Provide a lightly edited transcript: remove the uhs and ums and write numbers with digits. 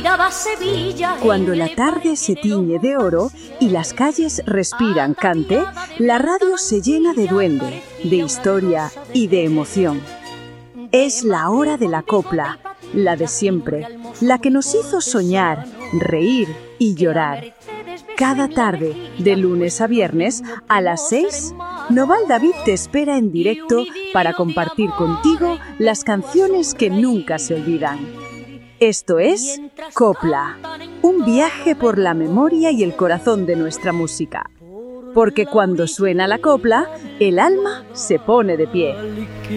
olvidaba Sevilla. Cuando la tarde se tiñe de oro y las calles respiran cante, la radio se llena de duende, de historia y de emoción. Es la hora de la copla, la de siempre, la que nos hizo soñar, reír y llorar. Cada tarde, de lunes a viernes, a las 6, Noval David te espera en directo para compartir contigo las canciones que nunca se olvidan. Esto es Copla, un viaje por la memoria y el corazón de nuestra música. Porque cuando suena la copla, el alma se pone de pie.